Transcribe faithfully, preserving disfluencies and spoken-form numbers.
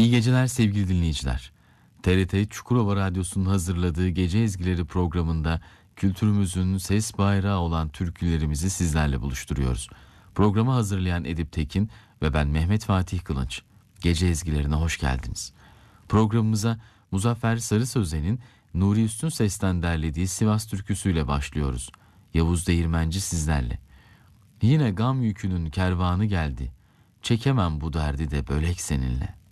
İyi geceler sevgili dinleyiciler. T R T Çukurova Radyosu'nun hazırladığı Gece Ezgileri programında kültürümüzün ses bayrağı olan türkülerimizi sizlerle buluşturuyoruz. Programı hazırlayan Edip Tekin ve ben Mehmet Fatih Kılınç. Gece Ezgilerine hoş geldiniz. Programımıza Muzaffer Sarı Sözen'in Nuri Üstün Ses'ten derlediği Sivas türküsüyle başlıyoruz. Yavuz Değirmenci sizlerle. Yine gam yükünün kervanı geldi. Çekemem bu derdi de bölek seninle.